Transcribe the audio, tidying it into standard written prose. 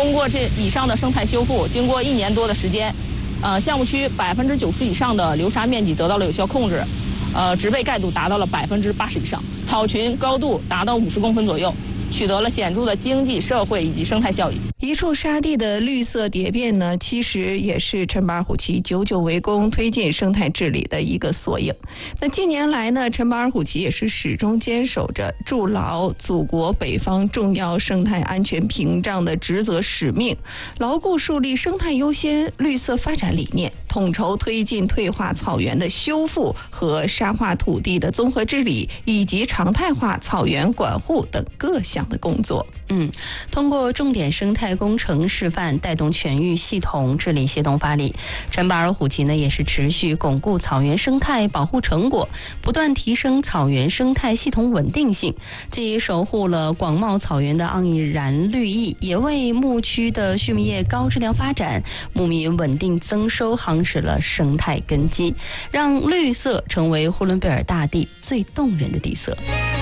通过这以上的生态修复，经过1年多的时间，项目区90%以上的流沙面积得到了有效控制，植被盖度达到了80%以上，草群高度达到50公分左右，取得了显著的经济、社会以及生态效益。 一处沙地的绿色蝶变呢，其实也是陈巴尔虎旗久久为功推进生态治理的一个缩影。那近年来呢，陈巴尔虎旗也是始终坚守着筑牢祖国北方重要生态安全屏障的职责使命，牢固树立生态优先、绿色发展理念，统筹推进退化草原的修复和沙化土地的综合治理，以及常态化草原管护等各项的工作。 通过重点生态工程示范，带动全域系统治理协同发力。陈巴尔虎旗呢，也是持续巩固草原生态保护成果，不断提升草原生态系统稳定性，既守护了广袤草原的盎然绿意，也为牧区的畜牧业高质量发展、牧民稳定增收夯实了生态根基，让绿色成为呼伦贝尔大地最动人的底色。